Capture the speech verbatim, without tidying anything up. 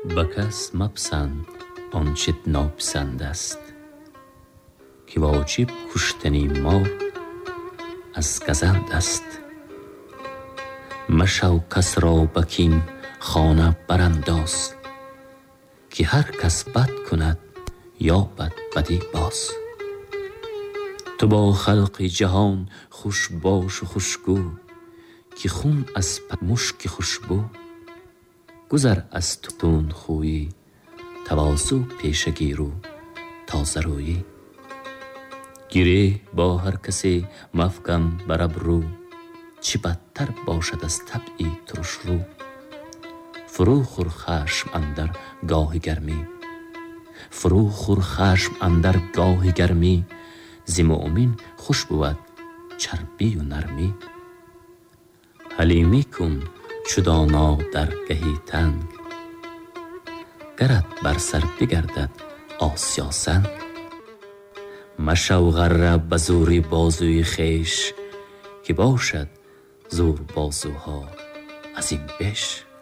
به کس مپسند آنچه ناپسند است، که واجب کشتنی مار از گزند است. مشو کس را بکین خانه برانداز، که هر کس بد کند یا بد بدی باز. تو با خلق جهان خوش باش و خوشگو، که خون از مشک خوشبو. گذر از تون خویی تواضع پیشه گیرو تازه رویی. گیره با هر کسی مفکن بر ابرو، چه بدتر باشد از طبعی ترش رو. فرو خور خشم اندر گاه گرمی، فرو خور خشم اندر گاه گرمی. ز مؤمن خوش بود چربی و نرمی. حلیمی کن چو دانا در گهی تنگ، گرت بر سر بگردد آسیا سنگ. مشو غره به زور بازوی خویش، که باشد زور بازوها از این بیش.